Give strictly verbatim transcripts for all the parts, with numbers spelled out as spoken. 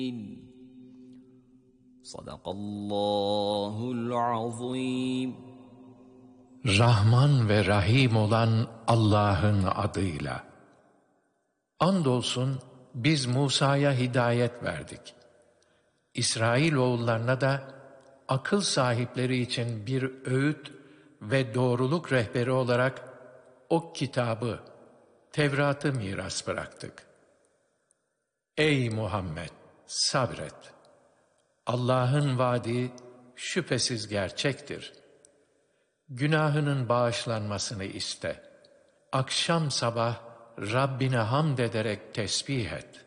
Sadakallahul azim. Rahman ve Rahim olan Allah'ın adıyla. Andolsun biz Musa'ya hidayet verdik. İsrailoğullarına da akıl sahipleri için bir öğüt ve doğruluk rehberi olarak o kitabı, Tevrat'ı miras bıraktık. Ey Muhammed! Sabret! Allah'ın vaadi şüphesiz gerçektir. Günahının bağışlanmasını iste. Akşam sabah Rabbine hamd ederek tesbih et.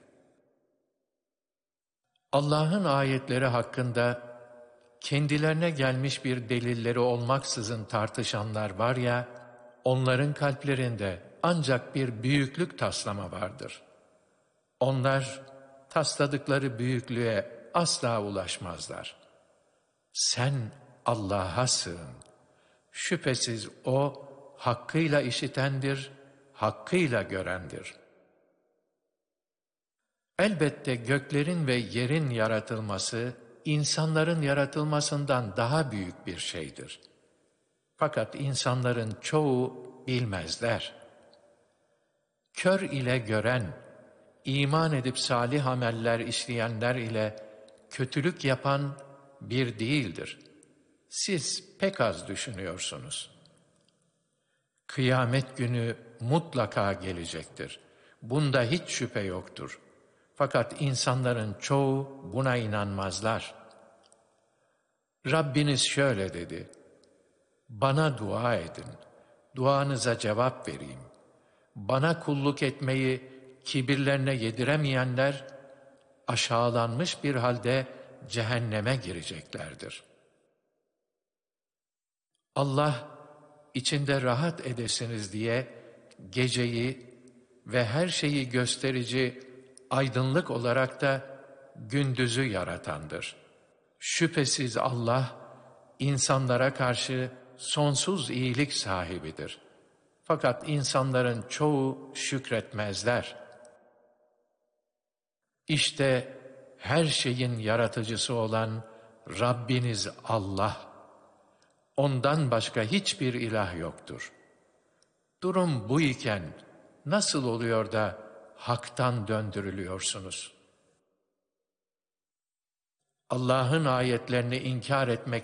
Allah'ın ayetleri hakkında kendilerine gelmiş bir delilleri olmaksızın tartışanlar var ya, onların kalplerinde ancak bir büyüklük taslama vardır. Onlar tasladıkları büyüklüğe asla ulaşmazlar. Sen Allah'a sığın. Şüphesiz O hakkıyla işitendir, hakkıyla görendir. Elbette göklerin ve yerin yaratılması, insanların yaratılmasından daha büyük bir şeydir. Fakat insanların çoğu bilmezler. Kör ile gören, iman edip salih ameller işleyenler ile kötülük yapan bir değildir. Siz pek az düşünüyorsunuz. Kıyamet günü mutlaka gelecektir. Bunda hiç şüphe yoktur. Fakat insanların çoğu buna inanmazlar. Rabbiniz şöyle dedi: Bana dua edin, duanıza cevap vereyim. Bana kulluk etmeyi kibirlerine yediremeyenler, aşağılanmış bir halde cehenneme gireceklerdir. Allah, içinde rahat edesiniz diye geceyi ve her şeyi gösterici aydınlık olarak da gündüzü yaratandır. Şüphesiz Allah, insanlara karşı sonsuz iyilik sahibidir. Fakat insanların çoğu şükretmezler. İşte her şeyin yaratıcısı olan Rabbiniz Allah. Ondan başka hiçbir ilah yoktur. Durum bu iken nasıl oluyor da haktan döndürülüyorsunuz? Allah'ın ayetlerini inkar etmek